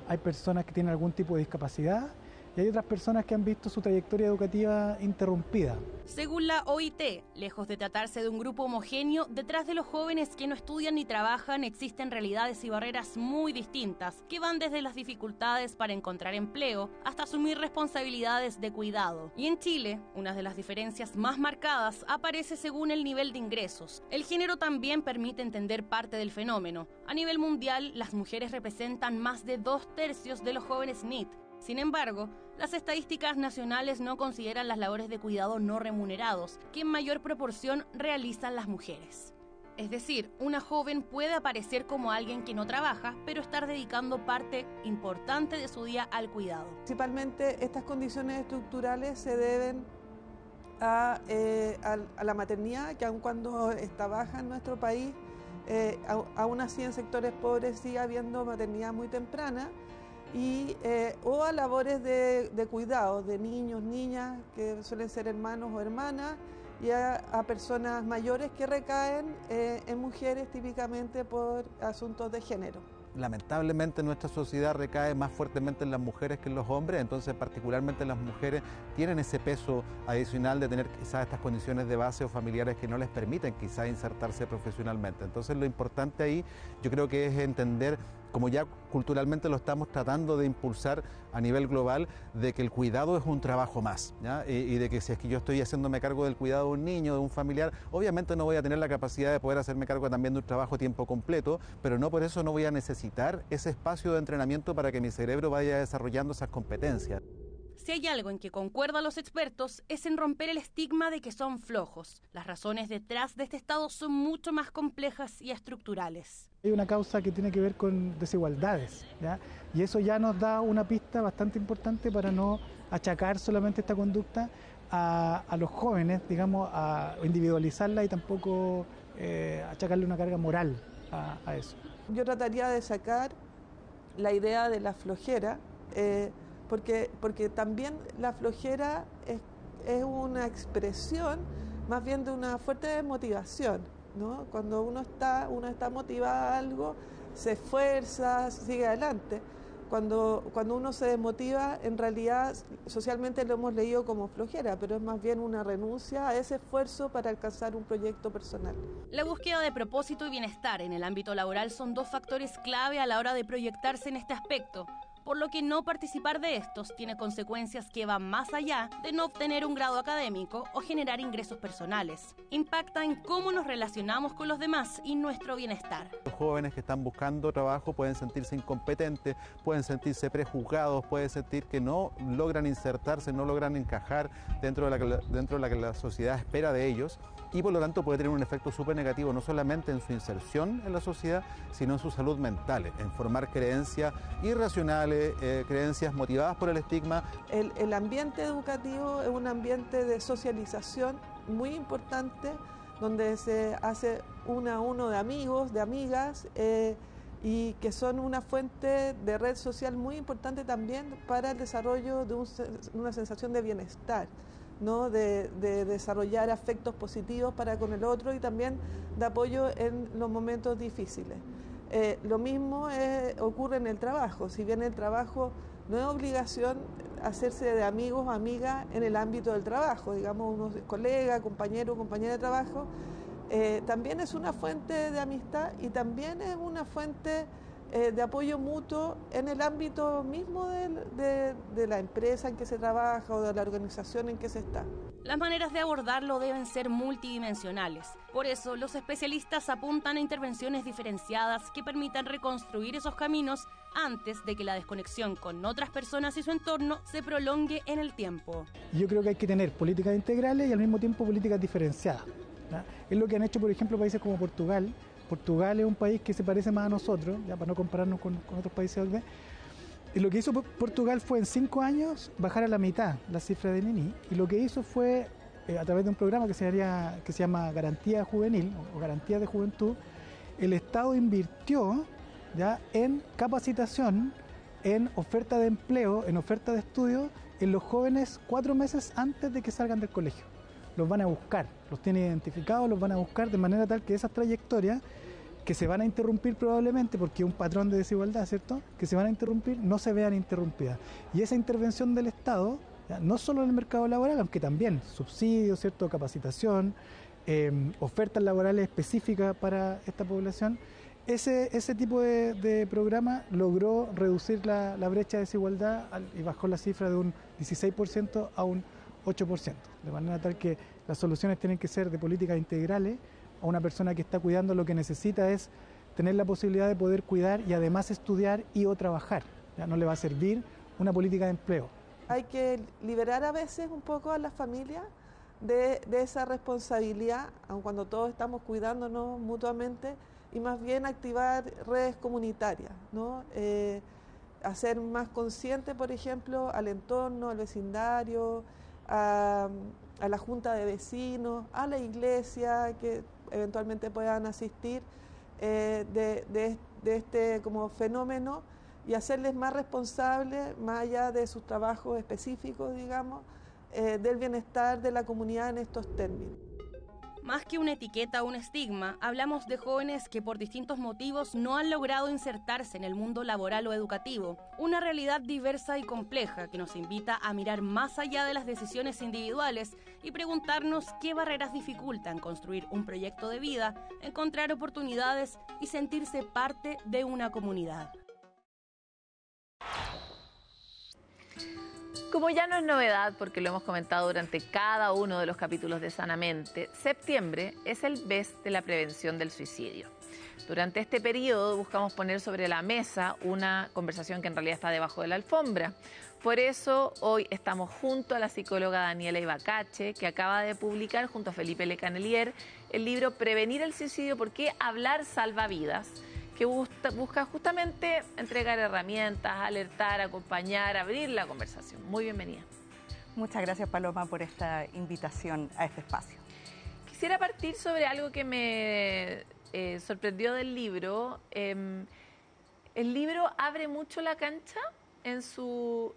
hay personas que tienen algún tipo de discapacidad y hay otras personas que han visto su trayectoria educativa interrumpida. Según la OIT, lejos de tratarse de un grupo homogéneo, detrás de los jóvenes que no estudian ni trabajan existen realidades y barreras muy distintas, que van desde las dificultades para encontrar empleo hasta asumir responsabilidades de cuidado. Y en Chile, una de las diferencias más marcadas aparece según el nivel de ingresos. El género también permite entender parte del fenómeno. A nivel mundial, las mujeres representan más de 2/3 de los jóvenes NEET. Sin embargo, las estadísticas nacionales no consideran las labores de cuidado no remunerados, que en mayor proporción realizan las mujeres. Es decir, una joven puede aparecer como alguien que no trabaja, pero estar dedicando parte importante de su día al cuidado. Principalmente estas condiciones estructurales se deben a la maternidad, que aun cuando está baja en nuestro país, aún así en sectores pobres sigue habiendo maternidad muy temprana, o a labores de cuidado de niños, niñas, que suelen ser hermanos o hermanas, y a personas mayores que recaen en mujeres típicamente por asuntos de género. Lamentablemente nuestra sociedad recae más fuertemente en las mujeres que en los hombres, entonces particularmente las mujeres tienen ese peso adicional de tener quizás estas condiciones de base o familiares que no les permiten quizás insertarse profesionalmente. Entonces lo importante ahí yo creo que es entender, como ya culturalmente lo estamos tratando de impulsar a nivel global, de que el cuidado es un trabajo más, ¿ya? Y de que si es que yo estoy haciéndome cargo del cuidado de un niño, de un familiar, obviamente no voy a tener la capacidad de poder hacerme cargo también de un trabajo a tiempo completo, pero no por eso no voy a necesitar ese espacio de entrenamiento para que mi cerebro vaya desarrollando esas competencias. Si hay algo en que concuerdan los expertos es en romper el estigma de que son flojos. Las razones detrás de este estado son mucho más complejas y estructurales. Hay una causa que tiene que ver con desigualdades, ¿ya? Y eso ya nos da una pista bastante importante para no achacar solamente esta conducta a los jóvenes, digamos, a individualizarla y tampoco achacarle una carga moral a eso. Yo trataría de sacar la idea de la flojera, porque también la flojera es una expresión más bien de una fuerte motivación, ¿no? Cuando uno está motivado a algo, se esfuerza, sigue adelante. Cuando uno se desmotiva, en realidad socialmente lo hemos leído como flojera, pero es más bien una renuncia a ese esfuerzo para alcanzar un proyecto personal. La búsqueda de propósito y bienestar en el ámbito laboral son dos factores clave a la hora de proyectarse en este aspecto, por lo que no participar de estos tiene consecuencias que van más allá de no obtener un grado académico o generar ingresos personales. Impacta en cómo nos relacionamos con los demás y nuestro bienestar. Los jóvenes que están buscando trabajo pueden sentirse incompetentes, pueden sentirse prejuzgados, pueden sentir que no logran insertarse, no logran encajar dentro de la que la sociedad espera de ellos, y por lo tanto puede tener un efecto súper negativo no solamente en su inserción en la sociedad, sino en su salud mental, en formar creencias irracionales, creencias motivadas por el estigma. El ambiente educativo es un ambiente de socialización muy importante, donde se hace uno a uno de amigos, de amigas, y que son una fuente de red social muy importante también para el desarrollo de una sensación de bienestar, ¿no? De desarrollar afectos positivos para con el otro y también de apoyo en los momentos difíciles. Lo mismo ocurre en el trabajo. Si bien el trabajo no es obligación hacerse de amigos o amigas en el ámbito del trabajo, digamos, uno es colega, compañero o compañera de trabajo, también es una fuente de amistad y también es una fuente de apoyo mutuo en el ámbito mismo de la empresa en que se trabaja o de la organización en que se está. Las maneras de abordarlo deben ser multidimensionales. Por eso, los especialistas apuntan a intervenciones diferenciadas que permitan reconstruir esos caminos antes de que la desconexión con otras personas y su entorno se prolongue en el tiempo. Yo creo que hay que tener políticas integrales y al mismo tiempo políticas diferenciadas, ¿ya? Es lo que han hecho, por ejemplo, países como Portugal. Portugal es un país que se parece más a nosotros, ya para no compararnos con otros países. Y lo que hizo Portugal fue en 5 años bajar a la mitad la cifra del INI, y lo que hizo fue, a través de un programa que se llama Garantía Juvenil o Garantía de Juventud, el Estado invirtió ya en capacitación, en oferta de empleo, en oferta de estudio en los jóvenes 4 meses antes de que salgan del colegio. Los van a buscar, los tienen identificados, los van a buscar de manera tal que esas trayectorias que se van a interrumpir probablemente, porque es un patrón de desigualdad, ¿cierto?, que se van a interrumpir, no se vean interrumpidas. Y esa intervención del Estado, ¿ya?, no solo en el mercado laboral, aunque también subsidios, ¿cierto?, capacitación, ofertas laborales específicas para esta población, ese tipo de programa logró reducir la brecha de desigualdad y bajó la cifra de un 16% a un 8%, de manera tal que las soluciones tienen que ser de políticas integrales. A una persona que está cuidando lo que necesita es tener la posibilidad de poder cuidar y además estudiar y o trabajar. Ya no le va a servir una política de empleo. Hay que liberar a veces un poco a las familias de esa responsabilidad, aun cuando todos estamos cuidándonos mutuamente, y más bien activar redes comunitarias, ¿no? Hacer más consciente, por ejemplo, al entorno, al vecindario, a la junta de vecinos, a la iglesia, que eventualmente puedan asistir de este como fenómeno, y hacerles más responsables, más allá de sus trabajos específicos, digamos, del bienestar de la comunidad en estos términos. Más que una etiqueta o un estigma, hablamos de jóvenes que por distintos motivos no han logrado insertarse en el mundo laboral o educativo. Una realidad diversa y compleja que nos invita a mirar más allá de las decisiones individuales y preguntarnos qué barreras dificultan construir un proyecto de vida, encontrar oportunidades y sentirse parte de una comunidad. Como ya no es novedad, porque lo hemos comentado durante cada uno de los capítulos de Sanamente, septiembre es el mes de la prevención del suicidio. Durante este periodo buscamos poner sobre la mesa una conversación que en realidad está debajo de la alfombra. Por eso hoy estamos junto a la psicóloga Daniela Ibacache, que acaba de publicar junto a Felipe Lecanelier el libro Prevenir el suicidio, ¿por qué hablar salva vidas?, que busca justamente entregar herramientas, alertar, acompañar, abrir la conversación. Muy bienvenida. Muchas gracias, Paloma, por esta invitación a este espacio. Quisiera partir sobre algo que me sorprendió del libro. El libro abre mucho la cancha en su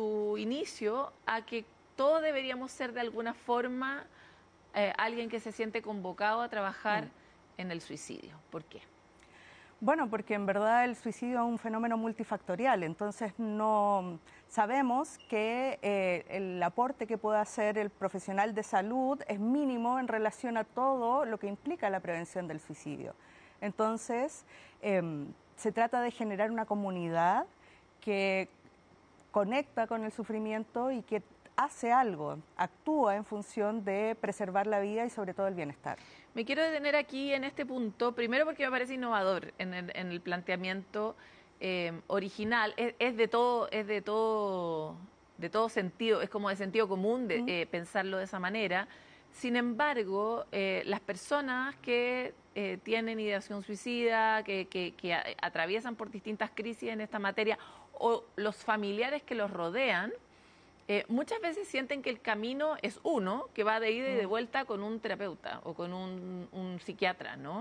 inicio a que todos deberíamos ser de alguna forma alguien que se siente convocado a trabajar en el suicidio. ¿Por qué? Bueno, porque en verdad el suicidio es un fenómeno multifactorial, entonces no sabemos que el aporte que puede hacer el profesional de salud es mínimo en relación a todo lo que implica la prevención del suicidio. Entonces, se trata de generar una comunidad que conecta con el sufrimiento y que hace algo, actúa en función de preservar la vida y sobre todo el bienestar. Me quiero detener aquí en este punto, primero porque me parece innovador en el planteamiento original, es de todo sentido, es como de sentido común pensarlo de esa manera. Sin embargo, las personas que tienen ideación suicida, que atraviesan por distintas crisis en esta materia, o los familiares que los rodean, muchas veces sienten que el camino es uno, que va de ida y de vuelta con un terapeuta o con un psiquiatra, ¿no?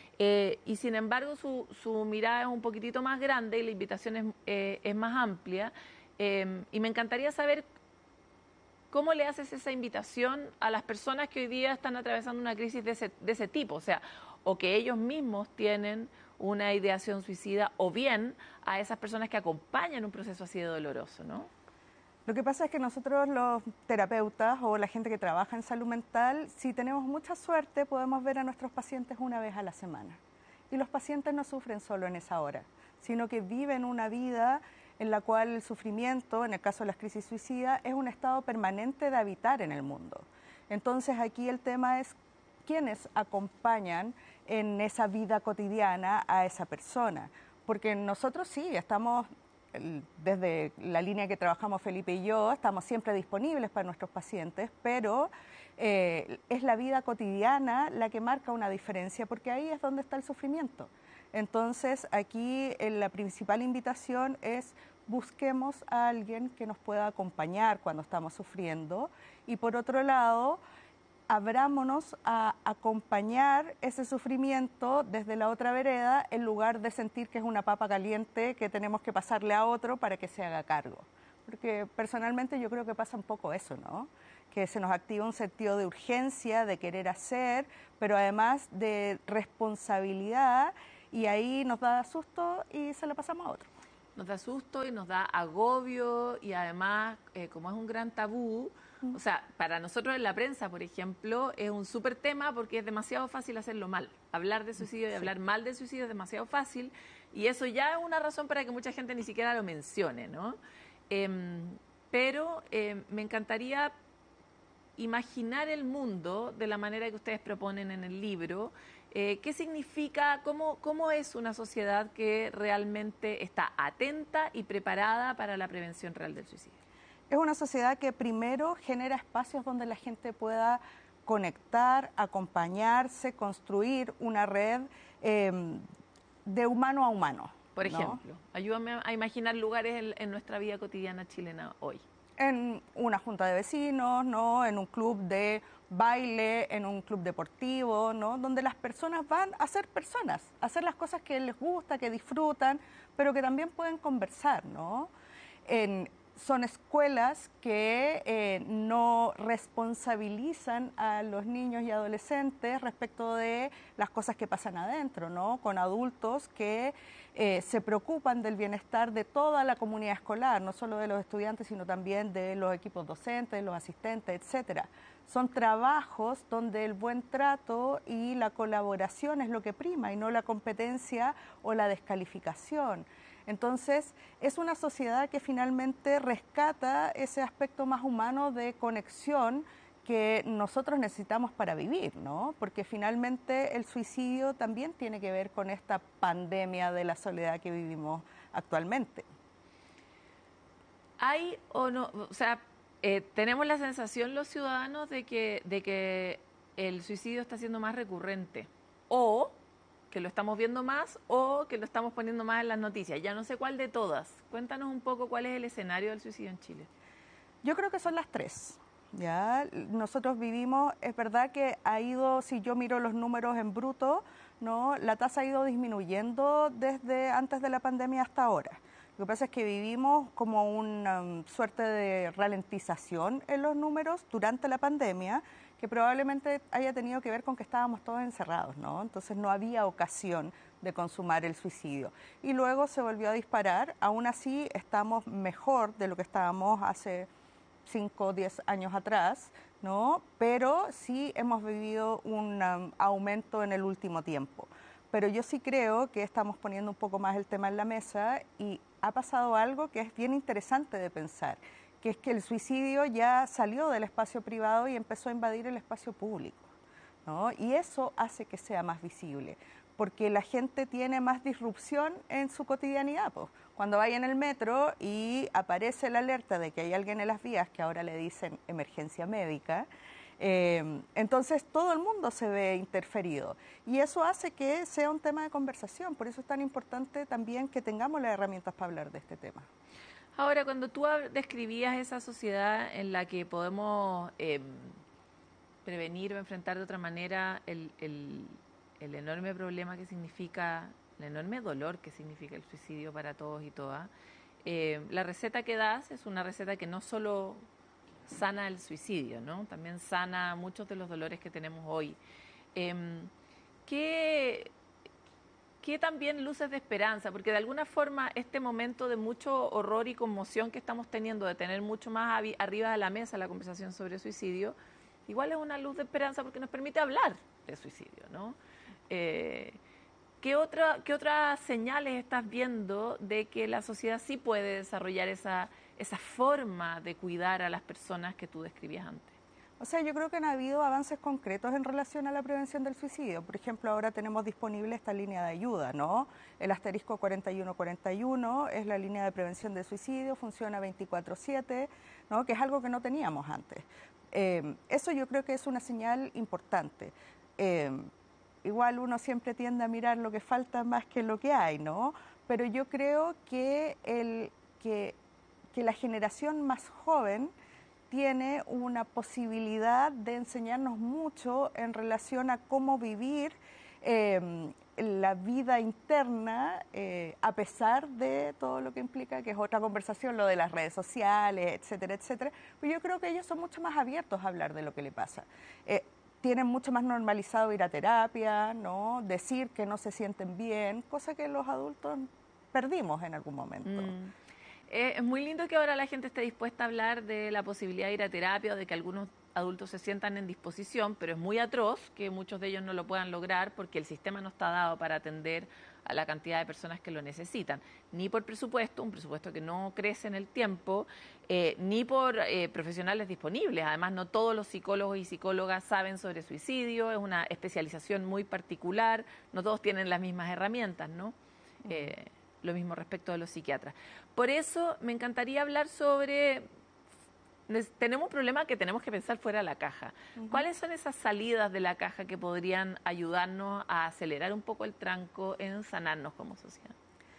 Y sin embargo su mirada es un poquitito más grande y la invitación es más amplia. Y me encantaría saber cómo le haces esa invitación a las personas que hoy día están atravesando una crisis de ese tipo, o sea, o que ellos mismos tienen una ideación suicida, o bien a esas personas que acompañan un proceso así de doloroso, ¿no? Lo que pasa es que nosotros los terapeutas o la gente que trabaja en salud mental, si tenemos mucha suerte, podemos ver a nuestros pacientes una vez a la semana. Y los pacientes no sufren solo en esa hora, sino que viven una vida en la cual el sufrimiento, en el caso de las crisis suicidas, es un estado permanente de habitar en el mundo. Entonces aquí el tema es quiénes acompañan en esa vida cotidiana a esa persona. Porque nosotros sí, estamos, desde la línea que trabajamos Felipe y yo, estamos siempre disponibles para nuestros pacientes, pero es la vida cotidiana la que marca una diferencia, porque ahí es donde está el sufrimiento. Entonces, aquí la principal invitación es busquemos a alguien que nos pueda acompañar cuando estamos sufriendo y, por otro lado, abrámonos a acompañar ese sufrimiento desde la otra vereda en lugar de sentir que es una papa caliente que tenemos que pasarle a otro para que se haga cargo. Porque personalmente yo creo que pasa un poco eso, ¿no? Que se nos activa un sentido de urgencia, de querer hacer, pero además de responsabilidad y ahí nos da susto y se lo pasamos a otro. Nos da susto y nos da agobio y además, como es un gran tabú, o sea, para nosotros en la prensa, por ejemplo, es un súper tema porque es demasiado fácil hacerlo mal. Hablar de suicidio y hablar mal de suicidio es demasiado fácil y eso ya es una razón para que mucha gente ni siquiera lo mencione, ¿no? Pero me encantaría imaginar el mundo de la manera que ustedes proponen en el libro. ¿Qué significa, cómo es una sociedad que realmente está atenta y preparada para la prevención real del suicidio? Es una sociedad que primero genera espacios donde la gente pueda conectar, acompañarse, construir una red de humano a humano. Por ejemplo, ayúdame a imaginar lugares en nuestra vida cotidiana chilena hoy. En una junta de vecinos, ¿no? En un club de baile, en un club deportivo, ¿no? Donde las personas van a ser personas, a hacer las cosas que les gusta, que disfrutan, pero que también pueden conversar, ¿no? Son escuelas que no responsabilizan a los niños y adolescentes respecto de las cosas que pasan adentro, ¿no? Con adultos que se preocupan del bienestar de toda la comunidad escolar, no solo de los estudiantes, sino también de los equipos docentes, los asistentes, etcétera. Son trabajos donde el buen trato y la colaboración es lo que prima y no la competencia o la descalificación. Entonces, es una sociedad que finalmente rescata ese aspecto más humano de conexión que nosotros necesitamos para vivir, ¿no? Porque finalmente el suicidio también tiene que ver con esta pandemia de la soledad que vivimos actualmente. ¿Hay o no, o sea, tenemos la sensación los ciudadanos de que el suicidio está siendo más recurrente o que lo estamos viendo más o que lo estamos poniendo más en las noticias? Ya no sé cuál de todas. Cuéntanos un poco cuál es el escenario del suicidio en Chile. Yo creo que son las tres. ¿Ya? Nosotros vivimos, es verdad que ha ido, si yo miro los números en bruto, ¿no? La tasa ha ido disminuyendo desde antes de la pandemia hasta ahora. Lo que pasa es que vivimos como una suerte de ralentización en los números durante la pandemia, que probablemente haya tenido que ver con que estábamos todos encerrados, ¿no? Entonces no había ocasión de consumar el suicidio. Y luego se volvió a disparar, aún así estamos mejor de lo que estábamos hace 5 o 10 años atrás, ¿no? Pero sí hemos vivido un aumento en el último tiempo. Pero yo sí creo que estamos poniendo un poco más el tema en la mesa y ha pasado algo que es bien interesante de pensar, que es que el suicidio ya salió del espacio privado y empezó a invadir el espacio público, ¿no? Y eso hace que sea más visible, porque la gente tiene más disrupción en su cotidianidad, pues. Cuando vaya en el metro y aparece la alerta de que hay alguien en las vías, que ahora le dicen emergencia médica, entonces todo el mundo se ve interferido y eso hace que sea un tema de conversación. Por eso es tan importante también que tengamos las herramientas para hablar de este tema. Ahora, cuando tú describías esa sociedad en la que podemos prevenir o enfrentar de otra manera el enorme problema que significa, el enorme dolor que significa el suicidio para todos y todas, la receta que das es una receta que no solo sana el suicidio, ¿no? También sana muchos de los dolores que tenemos hoy. ¿Qué también luces de esperanza? Porque de alguna forma este momento de mucho horror y conmoción que estamos teniendo, de tener mucho más arriba de la mesa la conversación sobre suicidio, igual es una luz de esperanza porque nos permite hablar de suicidio, ¿no? ¿Qué otras señales estás viendo de que la sociedad sí puede desarrollar esa forma de cuidar a las personas que tú describías antes? O sea, yo creo que han habido avances concretos en relación a la prevención del suicidio. Por ejemplo, ahora tenemos disponible esta línea de ayuda, ¿no? El asterisco 4141 es la línea de prevención del suicidio, funciona 24/7, ¿no? Que es algo que no teníamos antes. Eso yo creo que es una señal importante. Igual uno siempre tiende a mirar lo que falta más que lo que hay, ¿no? Pero yo creo que la generación más joven tiene una posibilidad de enseñarnos mucho en relación a cómo vivir la vida interna a pesar de todo lo que implica, que es otra conversación, lo de las redes sociales, etcétera, etcétera. Pero yo creo que ellos son mucho más abiertos a hablar de lo que le pasa. tienen mucho más normalizado ir a terapia, ¿no? Decir que no se sienten bien, cosa que los adultos perdimos en algún momento. Es muy lindo que ahora la gente esté dispuesta a hablar de la posibilidad de ir a terapia o de que algunos adultos se sientan en disposición, pero es muy atroz que muchos de ellos no lo puedan lograr porque el sistema no está dado para atender a la cantidad de personas que lo necesitan, ni por presupuesto, un presupuesto que no crece en el tiempo, ni por profesionales disponibles. Además, no todos los psicólogos y psicólogas saben sobre suicidio, es una especialización muy particular, no todos tienen las mismas herramientas, ¿no? Lo mismo respecto de los psiquiatras. Por eso me encantaría hablar sobre... Tenemos un problema que tenemos que pensar fuera de la caja. ¿Cuáles son esas salidas de la caja que podrían ayudarnos a acelerar un poco el tranco en sanarnos como sociedad?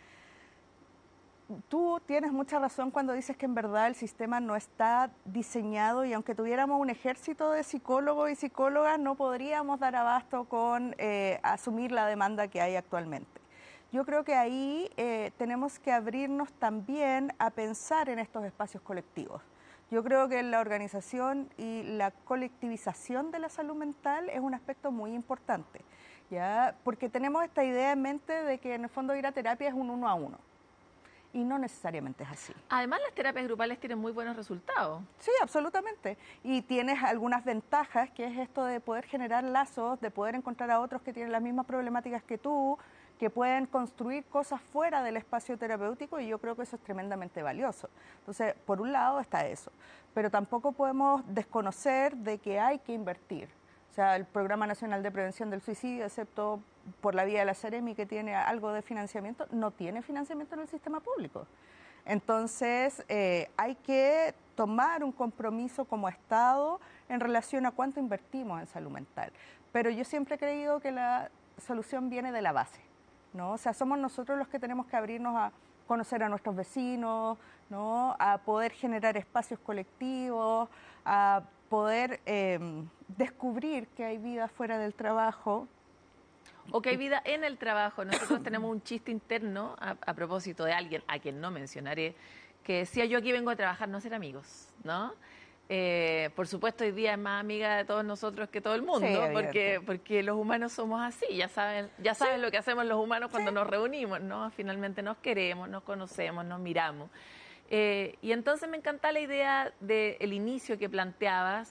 Tú tienes mucha razón cuando dices que en verdad el sistema no está diseñado y aunque tuviéramos un ejército de psicólogos y psicólogas no podríamos dar abasto con asumir la demanda que hay actualmente. Yo creo que ahí tenemos que abrirnos también a pensar en estos espacios colectivos. Yo creo que la organización y la colectivización de la salud mental es un aspecto muy importante, ¿ya? Porque tenemos esta idea en mente de que en el fondo ir a terapia es un 1 a 1 y no necesariamente es así. Además, las terapias grupales tienen muy buenos resultados. Sí, absolutamente. Y tienes algunas ventajas, que es esto de poder generar lazos, de poder encontrar a otros que tienen las mismas problemáticas que tú, que pueden construir cosas fuera del espacio terapéutico y yo creo que eso es tremendamente valioso. Entonces, por un lado está eso, pero tampoco podemos desconocer de que hay que invertir. O sea, el Programa Nacional de Prevención del Suicidio, excepto por la vía de la Seremi, que tiene algo de financiamiento, no tiene financiamiento en el sistema público. Entonces, hay que tomar un compromiso como Estado en relación a cuánto invertimos en salud mental. Pero yo siempre he creído que la solución viene de la base, ¿no? O sea, somos nosotros los que tenemos que abrirnos a conocer a nuestros vecinos, ¿no? A poder generar espacios colectivos, a poder descubrir que hay vida fuera del trabajo. O que hay vida en el trabajo. Nosotros tenemos un chiste interno a propósito de alguien a quien no mencionaré, que decía: yo aquí vengo a trabajar, no a ser amigos, ¿no? Por supuesto, hoy día es más amiga de todos nosotros que todo el mundo, sí, porque los humanos somos así, ya saben sí, lo que hacemos los humanos cuando sí, nos reunimos, ¿no? Finalmente nos queremos, nos conocemos, nos miramos. Y entonces me encanta la idea del inicio que planteabas.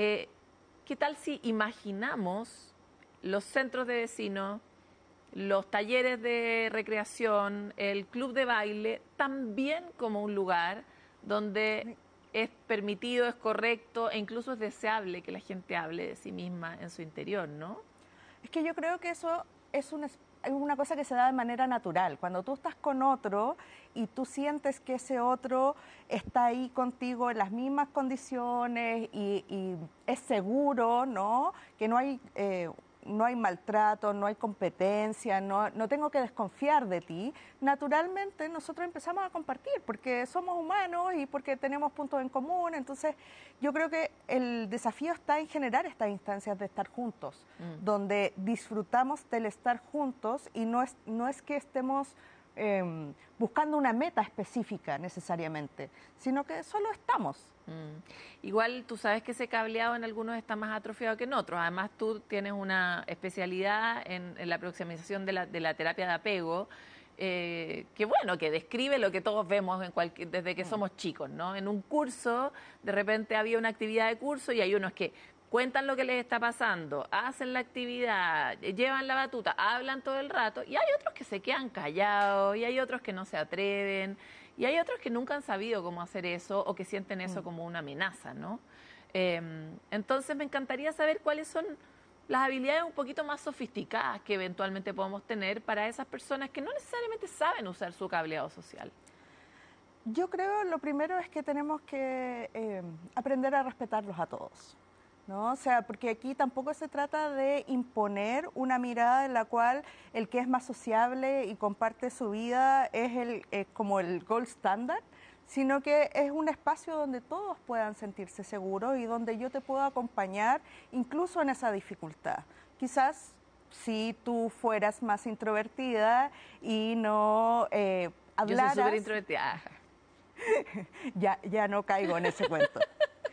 ¿Qué tal si imaginamos los centros de vecinos, los talleres de recreación, el club de baile, también como un lugar donde es permitido, es correcto e incluso es deseable que la gente hable de sí misma en su interior, ¿no? Es que yo creo que eso es una cosa que se da de manera natural. Cuando tú estás con otro y tú sientes que ese otro está ahí contigo en las mismas condiciones y es seguro, ¿no? Que no hay maltrato, no hay competencia, no tengo que desconfiar de ti, naturalmente nosotros empezamos a compartir porque somos humanos y porque tenemos puntos en común. Entonces yo creo que el desafío está en generar estas instancias de estar juntos, donde disfrutamos del estar juntos y no es que estemos buscando una meta específica necesariamente, sino que solo estamos. Igual tú sabes que ese cableado en algunos está más atrofiado que en otros. Además tú tienes una especialidad en la aproximación de la terapia de apego, que bueno, que describe lo que todos vemos desde que somos chicos, ¿no? En un curso, de repente había una actividad de curso y hay unos que cuentan lo que les está pasando, hacen la actividad, llevan la batuta, hablan todo el rato, y hay otros que se quedan callados, y hay otros que no se atreven, y hay otros que nunca han sabido cómo hacer eso o que sienten eso como una amenaza, ¿no? Entonces me encantaría saber cuáles son las habilidades un poquito más sofisticadas que eventualmente podemos tener para esas personas que no necesariamente saben usar su cableado social. Yo creo lo primero es que tenemos que aprender a respetarlos a todos, ¿no? O sea, porque aquí tampoco se trata de imponer una mirada en la cual el que es más sociable y comparte su vida es como el gold standard, sino que es un espacio donde todos puedan sentirse seguros y donde yo te puedo acompañar incluso en esa dificultad. Quizás si tú fueras más introvertida y no hablaras... Yo soy súper introvertida. ya no caigo en ese cuento.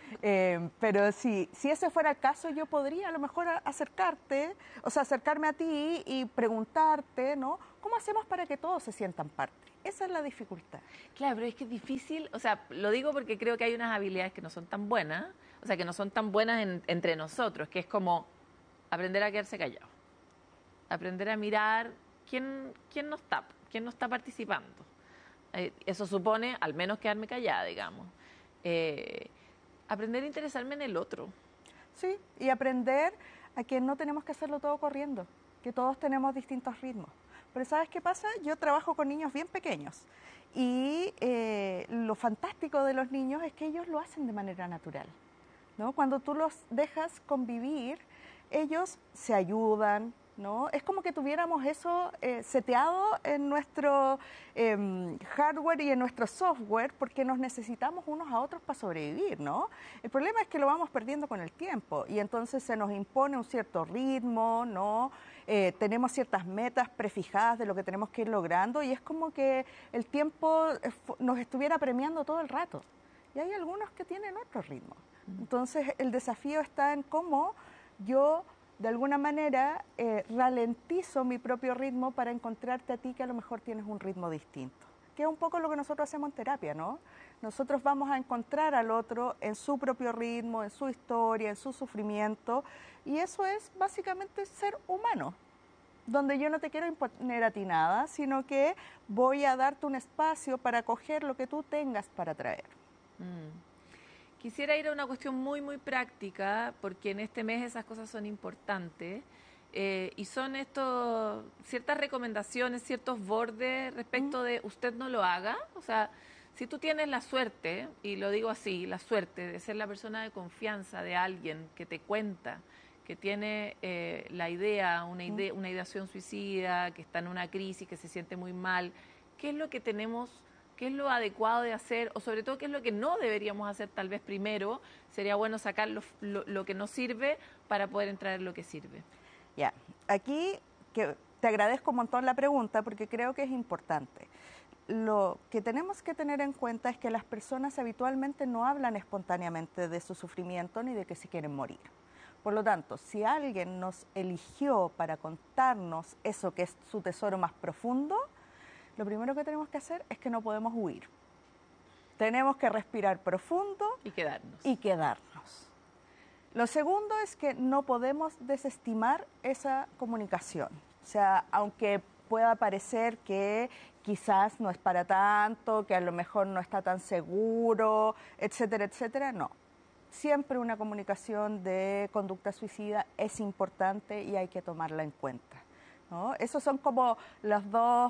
Pero si ese fuera el caso, yo podría a lo mejor acercarme a ti y preguntarte, ¿no? ¿Cómo hacemos para que todos se sientan parte? Esa es la dificultad. Claro, pero es que es difícil, o sea, lo digo porque creo que hay unas habilidades que no son tan buenas, o sea, que no son tan buenas entre nosotros, que es como aprender a quedarse callado, aprender a mirar quién no está participando. Eso supone al menos quedarme callada, digamos. Aprender a interesarme en el otro. Sí, y aprender a que no tenemos que hacerlo todo corriendo, que todos tenemos distintos ritmos. Pero ¿sabes qué pasa? Yo trabajo con niños bien pequeños y lo fantástico de los niños es que ellos lo hacen de manera natural, ¿no? Cuando tú los dejas convivir, ellos se ayudan, ¿no? Es como que tuviéramos eso seteado en nuestro hardware y en nuestro software porque nos necesitamos unos a otros para sobrevivir, ¿no? El problema es que lo vamos perdiendo con el tiempo y entonces se nos impone un cierto ritmo, ¿no? Tenemos ciertas metas prefijadas de lo que tenemos que ir logrando y es como que el tiempo nos estuviera premiando todo el rato. Y hay algunos que tienen otro ritmo. Entonces el desafío está en cómo yo de alguna manera ralentizo mi propio ritmo para encontrarte a ti que a lo mejor tienes un ritmo distinto, que es un poco lo que nosotros hacemos en terapia, ¿no? Nosotros vamos a encontrar al otro en su propio ritmo, en su historia, en su sufrimiento, y eso es básicamente ser humano, donde yo no te quiero imponer a ti nada, sino que voy a darte un espacio para acoger lo que tú tengas para traer. Quisiera ir a una cuestión muy, muy práctica, porque en este mes esas cosas son importantes, y son ciertas recomendaciones, ciertos bordes respecto de usted no lo haga. O sea, si tú tienes la suerte, y lo digo así, la suerte de ser la persona de confianza de alguien que te cuenta, que tiene una ideación suicida, que está en una crisis, que se siente muy mal, ¿qué es lo que tenemos? ¿Qué es lo adecuado de hacer? O sobre todo, ¿qué es lo que no deberíamos hacer tal vez primero? Sería bueno sacar lo que no sirve para poder entrar en lo que sirve. Ya, aquí te agradezco un montón la pregunta porque creo que es importante. Lo que tenemos que tener en cuenta es que las personas habitualmente no hablan espontáneamente de su sufrimiento ni de que se quieren morir. Por lo tanto, si alguien nos eligió para contarnos eso que es su tesoro más profundo, lo primero que tenemos que hacer es que no podemos huir. Tenemos que respirar profundo y quedarnos. Lo segundo es que no podemos desestimar esa comunicación. O sea, aunque pueda parecer que quizás no es para tanto, que a lo mejor no está tan seguro, etcétera, etcétera, no. Siempre una comunicación de conducta suicida es importante y hay que tomarla en cuenta, ¿no? Esos son como los dos,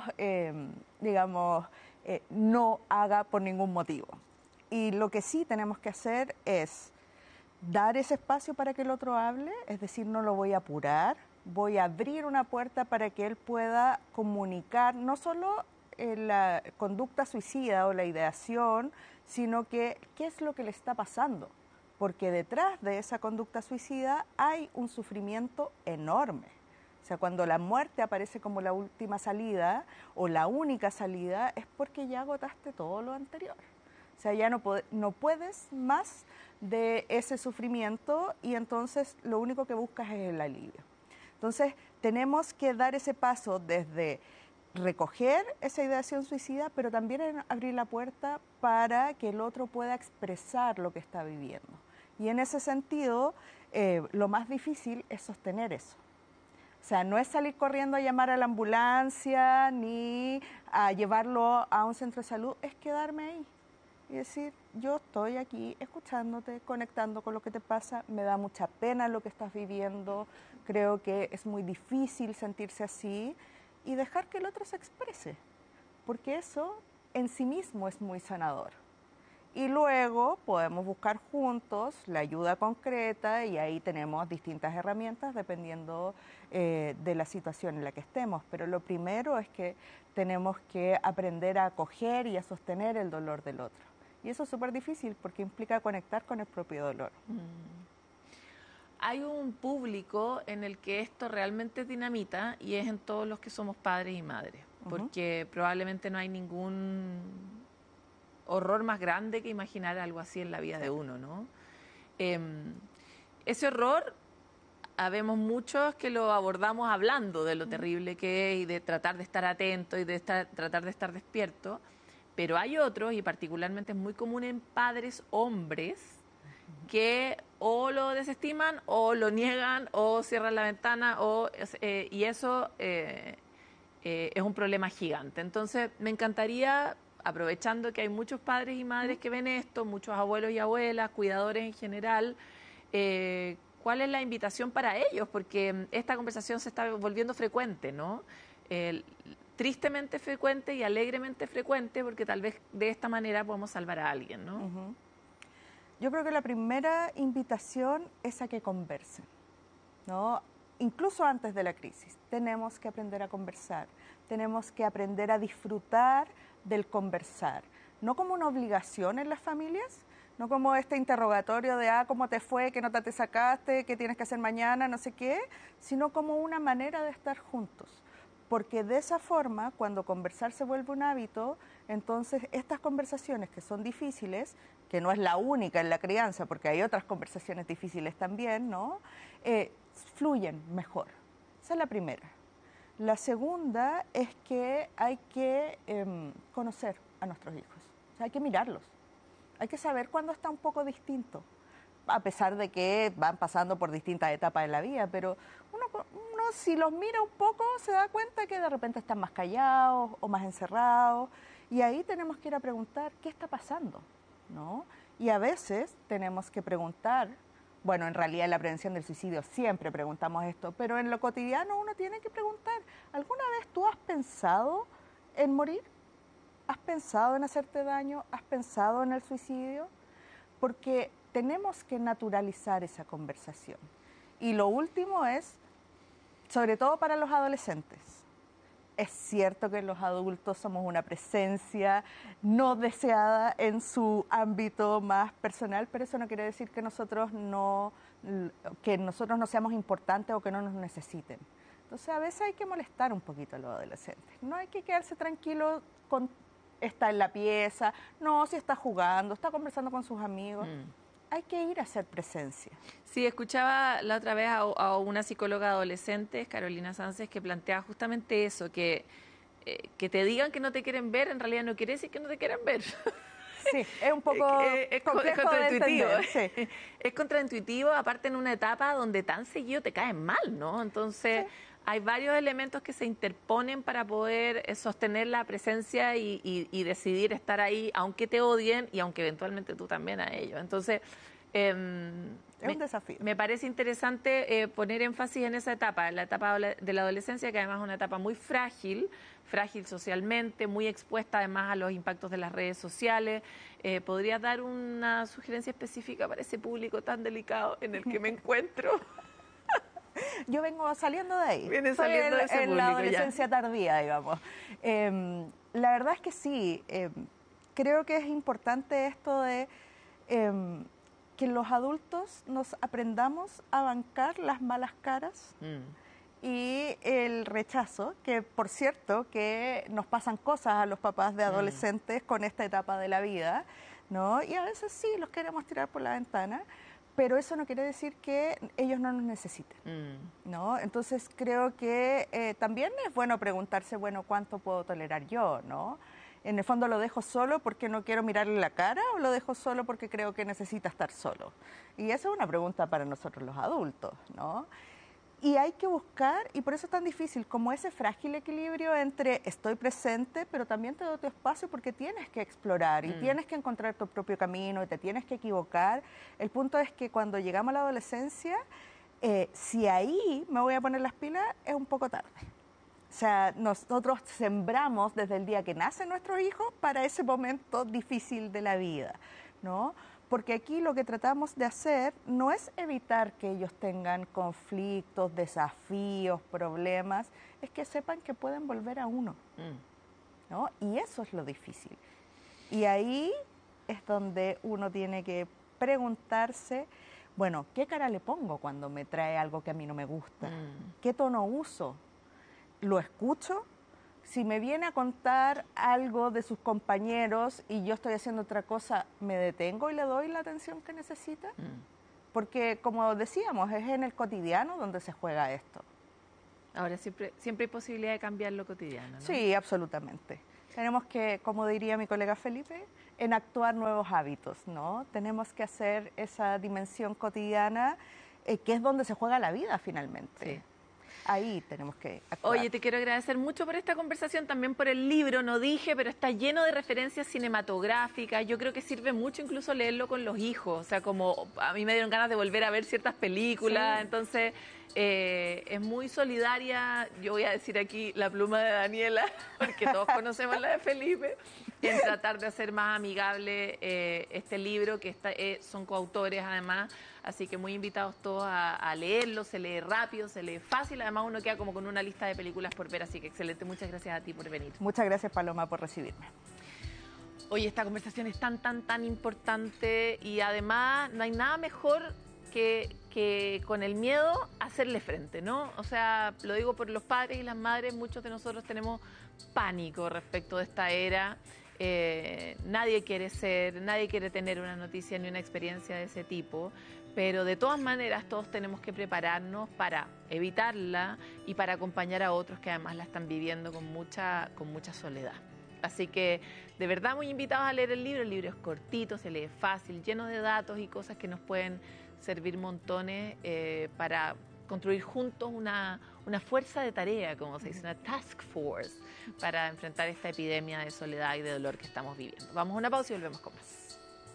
no haga por ningún motivo. Y lo que sí tenemos que hacer es dar ese espacio para que el otro hable, es decir, no lo voy a apurar, voy a abrir una puerta para que él pueda comunicar no solo la conducta suicida o la ideación, sino que qué es lo que le está pasando, porque detrás de esa conducta suicida hay un sufrimiento enorme. O sea, cuando la muerte aparece como la última salida o la única salida es porque ya agotaste todo lo anterior. O sea, ya no puedes más de ese sufrimiento y entonces lo único que buscas es el alivio. Entonces, tenemos que dar ese paso desde recoger esa ideación suicida, pero también abrir la puerta para que el otro pueda expresar lo que está viviendo. Y en ese sentido, lo más difícil es sostener eso. O sea, no es salir corriendo a llamar a la ambulancia ni a llevarlo a un centro de salud, es quedarme ahí y decir, yo estoy aquí escuchándote, conectando con lo que te pasa, me da mucha pena lo que estás viviendo, creo que es muy difícil sentirse así y dejar que el otro se exprese, porque eso en sí mismo es muy sanador. Y luego podemos buscar juntos la ayuda concreta y ahí tenemos distintas herramientas dependiendo de la situación en la que estemos. Pero lo primero es que tenemos que aprender a acoger y a sostener el dolor del otro. Y eso es súper difícil porque implica conectar con el propio dolor. Hay un público en el que esto realmente es dinamita y es en todos los que somos padres y madres, porque probablemente no hay ningún horror más grande que imaginar algo así en la vida de uno, ¿no? Ese horror, habemos muchos que lo abordamos hablando de lo terrible que es y de tratar de estar atento y de tratar de estar despierto, pero hay otros, y particularmente es muy común en padres hombres, que o lo desestiman o lo niegan o cierran la ventana y eso es un problema gigante. Entonces me encantaría, aprovechando que hay muchos padres y madres que ven esto, muchos abuelos y abuelas, cuidadores en general, ¿cuál es la invitación para ellos? Porque esta conversación se está volviendo frecuente, ¿no? Tristemente frecuente y alegremente frecuente, porque tal vez de esta manera podemos salvar a alguien, ¿no? Uh-huh. Yo creo que la primera invitación es a que conversen, ¿no? Incluso antes de la crisis, tenemos que aprender a conversar, tenemos que aprender a disfrutar del conversar, no como una obligación en las familias, no como este interrogatorio de, ¿cómo te fue? ¿Qué nota te sacaste? ¿Qué tienes que hacer mañana? No sé qué, sino como una manera de estar juntos. Porque de esa forma, cuando conversar se vuelve un hábito, entonces estas conversaciones que son difíciles, que no es la única en la crianza, porque hay otras conversaciones difíciles también, ¿no? Fluyen mejor. Esa es la primera. La segunda es que hay que conocer a nuestros hijos, o sea, hay que mirarlos, hay que saber cuándo está un poco distinto, a pesar de que van pasando por distintas etapas de la vida, pero uno si los mira un poco se da cuenta que de repente están más callados o más encerrados, y ahí tenemos que ir a preguntar qué está pasando, ¿no? Y a veces tenemos que preguntar, bueno, en realidad en la prevención del suicidio siempre preguntamos esto, pero en lo cotidiano uno tiene que preguntar, ¿alguna vez tú has pensado en morir? ¿Has pensado en hacerte daño? ¿Has pensado en el suicidio? Porque tenemos que naturalizar esa conversación. Y lo último es, sobre todo para los adolescentes, es cierto que los adultos somos una presencia no deseada en su ámbito más personal, pero eso no quiere decir que nosotros no seamos importantes o que no nos necesiten. Entonces a veces hay que molestar un poquito a los adolescentes. No hay que quedarse tranquilo con está en la pieza, no, si está jugando, está conversando con sus amigos. Hay que ir a hacer presencia. Sí, escuchaba la otra vez a una psicóloga adolescente, Carolina Sánchez, que plantea justamente eso, que te digan que no te quieren ver, en realidad no quiere decir que no te quieren ver. Sí, es un poco complejo de entender, sí. Es contraintuitivo, aparte en una etapa donde tan seguido te caen mal, ¿no? Entonces, hay varios elementos que se interponen para poder sostener la presencia y decidir estar ahí, aunque te odien y aunque eventualmente tú también a ellos. Entonces, es un desafío. Me parece interesante poner énfasis en esa etapa, la etapa de la adolescencia, que además es una etapa muy frágil socialmente, muy expuesta además a los impactos de las redes sociales. ¿Podrías dar una sugerencia específica para ese público tan delicado en el que me encuentro? Yo vengo saliendo de ahí. Viene saliendo de ese público, la adolescencia tardía, digamos. La verdad es que sí, creo que es importante esto de que los adultos nos aprendamos a bancar las malas caras y el rechazo, que por cierto que nos pasan cosas a los papás de adolescentes con esta etapa de la vida, ¿no? Y a veces sí los queremos tirar por la ventana, pero eso no quiere decir que ellos no nos necesiten, ¿no? Entonces creo que también es bueno preguntarse, bueno, ¿cuánto puedo tolerar yo, no? En el fondo, ¿lo dejo solo porque no quiero mirarle la cara o lo dejo solo porque creo que necesita estar solo? Y esa es una pregunta para nosotros los adultos, ¿no? Y hay que buscar, y por eso es tan difícil, como ese frágil equilibrio entre estoy presente, pero también te doy tu espacio porque tienes que explorar y tienes que encontrar tu propio camino y te tienes que equivocar. El punto es que cuando llegamos a la adolescencia, si ahí me voy a poner las pilas, es un poco tarde. O sea, nosotros sembramos desde el día que nacen nuestros hijos para ese momento difícil de la vida, ¿no? Porque aquí lo que tratamos de hacer no es evitar que ellos tengan conflictos, desafíos, problemas, es que sepan que pueden volver a uno, ¿no? Y eso es lo difícil. Y ahí es donde uno tiene que preguntarse, bueno, ¿qué cara le pongo cuando me trae algo que a mí no me gusta? ¿Qué tono uso? ¿Lo escucho? Si me viene a contar algo de sus compañeros y yo estoy haciendo otra cosa, ¿me detengo y le doy la atención que necesita? porque como decíamos, es en el cotidiano donde se juega esto. Ahora, siempre hay posibilidad de cambiar lo cotidiano, ¿no? Sí, absolutamente. Tenemos que, como diría mi colega Felipe, enactuar nuevos hábitos, ¿no? Tenemos que hacer esa dimensión cotidiana, que es donde se juega la vida finalmente. Sí. Ahí tenemos que actuar. Oye, te quiero agradecer mucho por esta conversación, también por el libro, no dije, pero está lleno de referencias cinematográficas. Yo creo que sirve mucho incluso leerlo con los hijos, o sea, como a mí me dieron ganas de volver a ver ciertas películas, sí. Entonces es muy solidaria, yo voy a decir aquí la pluma de Daniela, porque todos conocemos la de Felipe, en tratar de hacer más amigable este libro, que son coautores además. Así que muy invitados todos a leerlo, se lee rápido, se lee fácil, además uno queda como con una lista de películas por ver, así que excelente, muchas gracias a ti por venir. Muchas gracias, Paloma, por recibirme. Oye, esta conversación es tan importante y además no hay nada mejor que con el miedo hacerle frente, ¿no? O sea, lo digo por los padres y las madres, muchos de nosotros tenemos pánico respecto de esta era. Nadie quiere tener una noticia ni una experiencia de ese tipo, pero de todas maneras todos tenemos que prepararnos para evitarla y para acompañar a otros que además la están viviendo con mucha soledad. Así que de verdad muy invitados a leer el libro es cortito, se lee fácil, lleno de datos y cosas que nos pueden servir montones para construir juntos una fuerza de tarea, como se dice, una task force, para enfrentar esta epidemia de soledad y de dolor que estamos viviendo. Vamos a una pausa y volvemos con más.